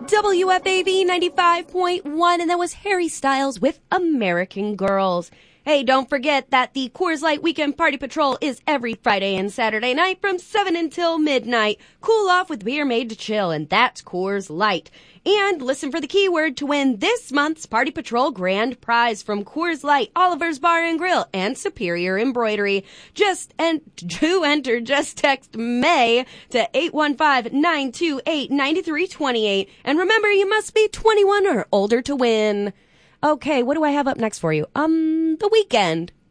WFAV 95.1, and that was Harry Styles with American Girls. Hey, don't forget that the Coors Light Weekend Party Patrol is every Friday and Saturday night from 7 until midnight. Cool off with beer made to chill, and that's Coors Light. And listen for the keyword to win this month's Party Patrol grand prize from Coors Light, Oliver's Bar and Grill, and Superior Embroidery. Just text May to 815-928-9328. And remember, you must be 21 or older to win. Okay, what do I have up next for you? The Weeknd.